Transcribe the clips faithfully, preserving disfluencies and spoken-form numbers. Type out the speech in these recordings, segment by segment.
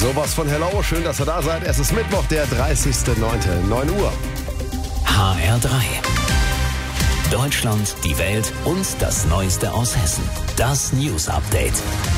Sowas von Hello, schön, dass ihr da seid. Es ist Mittwoch, der dreißigster neunte, neun Uhr. H R drei. Deutschland, die Welt und das Neueste aus Hessen. Das News Update.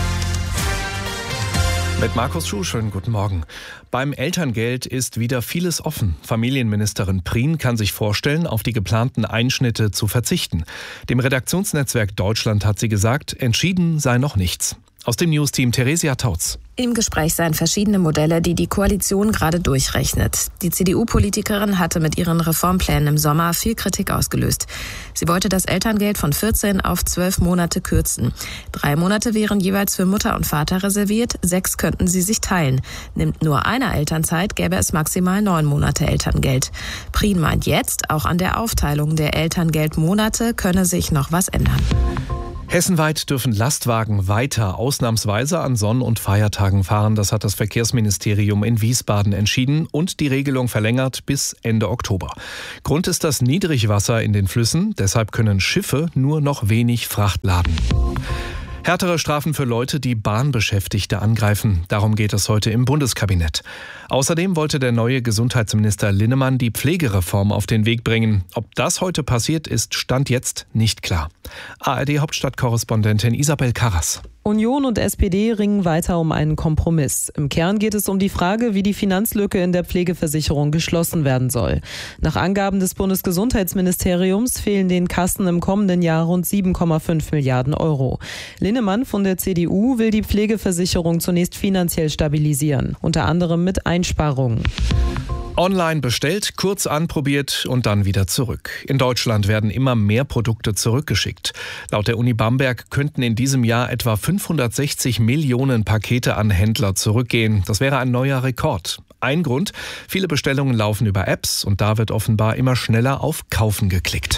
Mit Markus Schuh, schönen guten Morgen. Beim Elterngeld ist wieder vieles offen. Familienministerin Prien kann sich vorstellen, auf die geplanten Einschnitte zu verzichten. Dem Redaktionsnetzwerk Deutschland hat sie gesagt, entschieden sei noch nichts. Aus dem Newsteam Theresia Tautz. Im Gespräch seien verschiedene Modelle, die die Koalition gerade durchrechnet. Die C D U-Politikerin hatte mit ihren Reformplänen im Sommer viel Kritik ausgelöst. Sie wollte das Elterngeld von vierzehn auf zwölf Monate kürzen. Drei Monate wären jeweils für Mutter und Vater reserviert, sechs könnten sie sich teilen. Nimmt nur einer Elternzeit, gäbe es maximal neun Monate Elterngeld. Prien meint jetzt, auch an der Aufteilung der Elterngeldmonate könne sich noch was ändern. Hessenweit dürfen Lastwagen weiter ausnahmsweise an Sonn- und Feiertagen fahren. Das hat das Verkehrsministerium in Wiesbaden entschieden und die Regelung verlängert bis Ende Oktober. Grund ist das Niedrigwasser in den Flüssen. Deshalb können Schiffe nur noch wenig Fracht laden. Härtere Strafen für Leute, die Bahnbeschäftigte angreifen. Darum geht es heute im Bundeskabinett. Außerdem wollte der neue Gesundheitsminister Linnemann die Pflegereform auf den Weg bringen. Ob das heute passiert, ist Stand jetzt nicht klar. A R D-Hauptstadtkorrespondentin Isabel Karras. Union und S P D ringen weiter um einen Kompromiss. Im Kern geht es um die Frage, wie die Finanzlücke in der Pflegeversicherung geschlossen werden soll. Nach Angaben des Bundesgesundheitsministeriums fehlen den Kassen im kommenden Jahr rund sieben Komma fünf Milliarden Euro. Linnemann von der C D U will die Pflegeversicherung zunächst finanziell stabilisieren, unter anderem mit Einsparungen. Online bestellt, kurz anprobiert und dann wieder zurück. In Deutschland werden immer mehr Produkte zurückgeschickt. Laut der Uni Bamberg könnten in diesem Jahr etwa fünfhundertsechzig Millionen Pakete an Händler zurückgehen. Das wäre ein neuer Rekord. Ein Grund: viele Bestellungen laufen über Apps und da wird offenbar immer schneller auf Kaufen geklickt.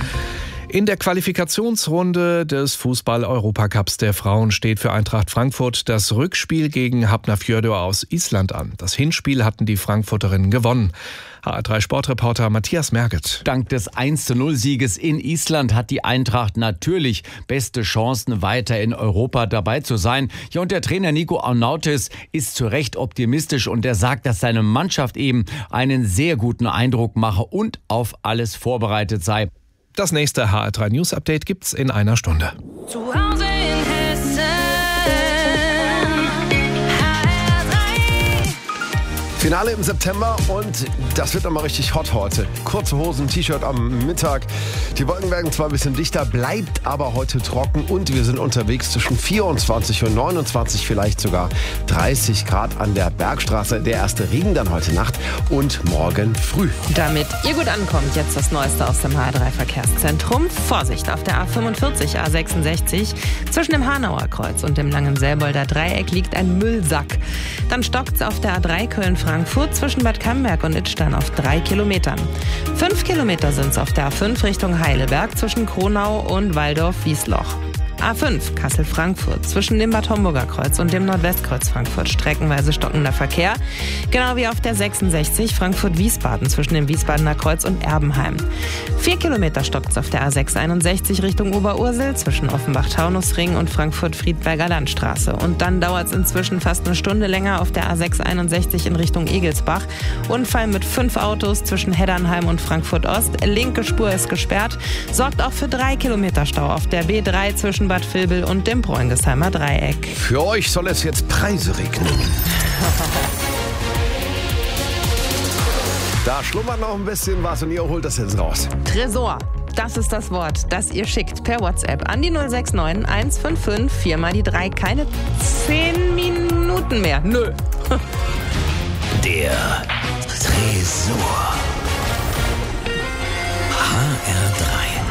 In der Qualifikationsrunde des Fußball-Europacups der Frauen steht für Eintracht Frankfurt das Rückspiel gegen Hafnarfjörður aus Island an. Das Hinspiel hatten die Frankfurterinnen gewonnen. H R drei Sportreporter Matthias Merget. Dank des eins zu null Sieges in Island hat die Eintracht natürlich beste Chancen, weiter in Europa dabei zu sein. Ja, und der Trainer Nico Arnautis ist zu Recht optimistisch und er sagt, dass seine Mannschaft eben einen sehr guten Eindruck mache und auf alles vorbereitet sei. Das nächste H R drei News Update gibt's in einer Stunde. Zu Hause in Hessen. H R drei. Finale im September und das wird nochmal richtig hot heute. Kurze Hosen, T-Shirt am Mittag. Die Wolken werden zwar ein bisschen dichter, bleibt aber heute trocken und wir sind unterwegs zwischen vierundzwanzig und neunundzwanzig, vielleicht sogar dreißig Grad an der Bergstraße. Der erste Regen dann heute Nacht und morgen früh. Damit ihr gut ankommt, jetzt das Neueste aus dem H R drei Verkehrszentrum. Vorsicht auf der A fünfundvierzig, A sechsundsechzig. Zwischen dem Hanauer Kreuz und dem Langenselbolder Dreieck liegt ein Müllsack. Dann stockt's auf der A drei Köln-Frankfurt zwischen Bad Camberg und Idstein auf drei Kilometern. Fünf Kilometer sind's auf der A fünf Richtung Heidelberg zwischen Kronau und Waldorf-Wiesloch. A fünf Kassel-Frankfurt zwischen dem Bad Homburger Kreuz und dem Nordwestkreuz Frankfurt streckenweise stockender Verkehr. Genau wie auf der sechsundsechzig Frankfurt-Wiesbaden zwischen dem Wiesbadener Kreuz und Erbenheim. Vier Kilometer stockt's auf der A sechshunderteinundsechzig Richtung Oberursel zwischen Offenbach-Taunusring und Frankfurt-Friedberger Landstraße. Und dann dauert's inzwischen fast eine Stunde länger auf der A sechshunderteinundsechzig in Richtung Egelsbach. Unfall mit fünf Autos zwischen Heddernheim und Frankfurt-Ost. Linke Spur ist gesperrt. Sorgt auch für drei Kilometer Stau auf der B drei zwischen Bad Vilbel und dem Bräungesheimer Dreieck. Für euch soll es jetzt Preise regnen. Da schlummert noch ein bisschen was und ihr holt das jetzt raus. Tresor. Das ist das Wort, das ihr schickt per WhatsApp an die null sechs neun eins fünf fünf vier mal die drei. Keine zehn Minuten mehr. Nö. Der Tresor. H R drei.